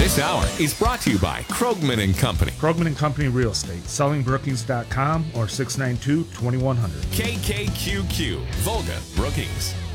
This hour is brought to you by Krogman and Company. Krogman and Company Real Estate, sellingbrookings.com or 692-2100. KKQQ, Volga Brookings.